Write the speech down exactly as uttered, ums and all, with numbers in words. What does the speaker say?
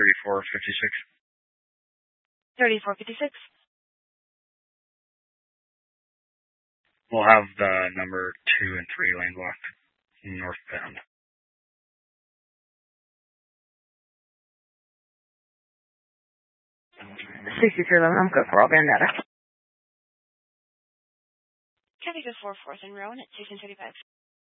thirty-four fifty-six. thirty-four fifty-six. We'll have the number two and three lane blocked northbound. sixty-three eleven, I'm good for all band data. Traffic is four fourth and Rowan at six and thirty-five.